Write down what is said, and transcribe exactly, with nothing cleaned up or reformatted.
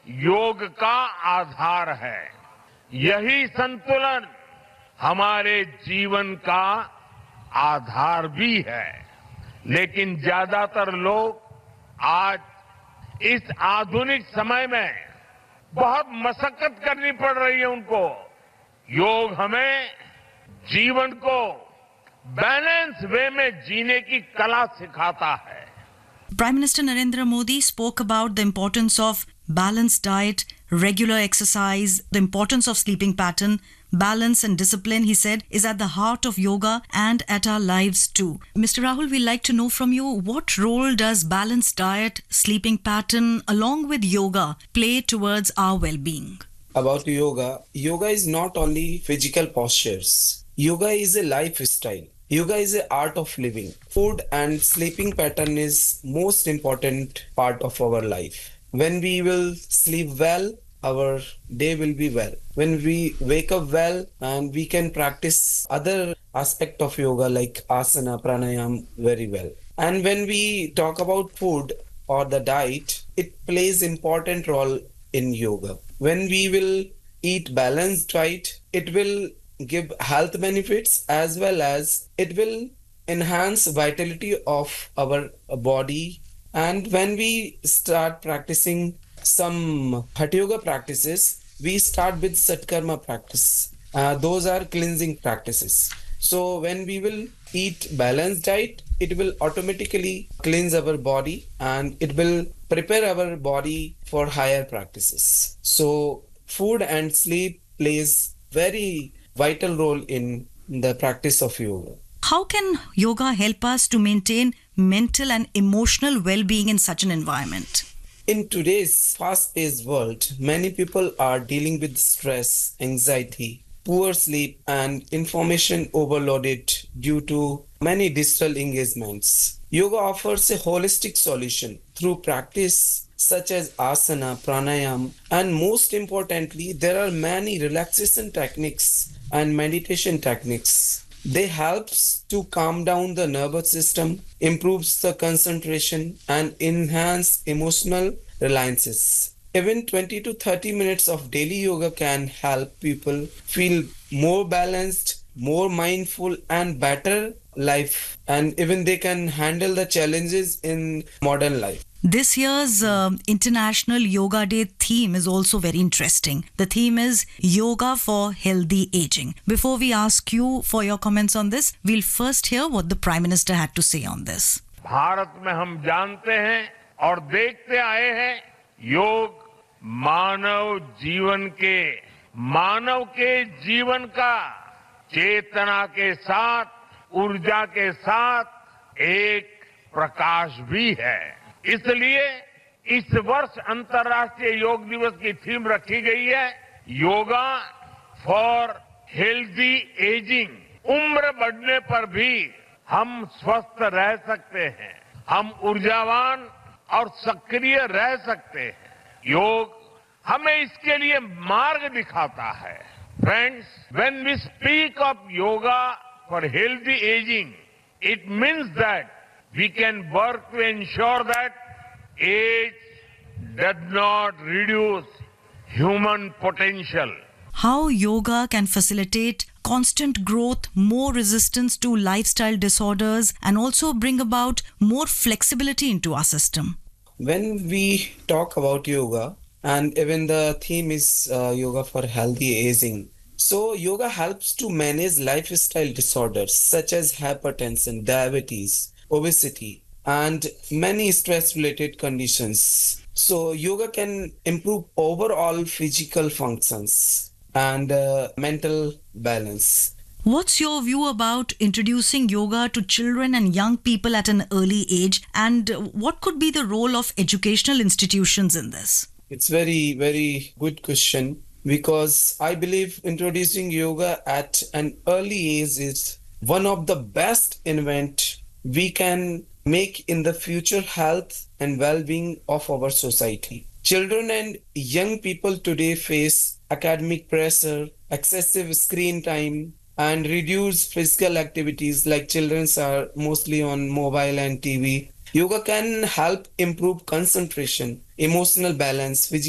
योग का आधार है। यही संतुलन हमारे जीवन का आधार भी है। लेकिन ज्यादातर लोग आज इस आधुनिक समय में बहुत मशक्कत करनी पड़ रही है उनको। योग हमें जीवन को बैलेंस वे में जीने की कला सिखाता है। Prime Minister Narendra Modi spoke about the importance of balanced diet, regular exercise, the importance of sleeping pattern, balance and discipline, he said, is at the heart of yoga and at our lives too. Mister Rahul, we'd like to know from you, what role does balanced diet, sleeping pattern, along with yoga, play towards our well-being? About yoga, yoga is not only physical postures. Yoga is a lifestyle. Yoga is an art of living. Food and sleeping pattern is most important part of our life. When we will sleep well, our day will be well. When we wake up well, and we can practice other aspect of yoga like asana, pranayam very well. And when we talk about food or the diet, it plays important role in yoga. When we will eat balanced diet, it will give health benefits as well as it will enhance vitality of our body. And when we start practicing some Hatha Yoga practices, we start with Satkarma practice. Uh, those are cleansing practices. So when we will eat balanced diet, it will automatically cleanse our body and it will prepare our body for higher practices. So food and sleep plays very vital role in the practice of yoga. How can yoga help us to maintain mental and emotional well-being in such an environment? In today's fast-paced world, many people are dealing with stress, anxiety, poor sleep, and information overloaded due to many digital engagements. Yoga offers a holistic solution through practice such as asana, pranayam, and most importantly, there are many relaxation techniques and meditation techniques. They helps to calm down the nervous system, improves the concentration, and enhance emotional reliances. Even twenty to thirty minutes of daily yoga can help people feel more balanced, more mindful, and better life. And even they can handle the challenges in modern life. This year's uh, International Yoga Day theme is also very interesting. The theme is Yoga for Healthy Aging. Before we ask you for your comments on this, we'll first hear what the Prime Minister had to say on this. Bharat में हम जानते हैं और देखते आए हैं, योग मानव जीवन के मानव के जीवन का चेतना के साथ, ऊर्जा के साथ एक प्रकाश भी है। इसलिए इस वर्ष अंतर्राष्ट्रीय योग दिवस की थीम रखी गई है, योगा फॉर हेल्दी एजिंग। उम्र बढ़ने पर भी हम स्वस्थ रह सकते हैं, हम ऊर्जावान और सक्रिय रह सकते हैं। योग हमें इसके लिए मार्ग दिखाता है। Friends, when we speak of yoga for healthy ageing, it means that we can work to ensure that age does not reduce human potential. How yoga can facilitate constant growth, more resistance to lifestyle disorders, and also bring about more flexibility into our system. When we talk about yoga, and even the theme is uh, yoga for healthy aging, so yoga helps to manage lifestyle disorders such as hypertension, diabetes, obesity, and many stress-related conditions. So yoga can improve overall physical functions and uh, mental balance. What's your view about introducing yoga to children and young people at an early age, and what could be the role of educational institutions in this? It's very, very good question, because I believe introducing yoga at an early age is one of the best invent we can make in the future health and well-being of our society. Children and young people today face academic pressure, excessive screen time, and reduced physical activities, like children are mostly on mobile and T V. Yoga can help improve concentration, emotional balance, physical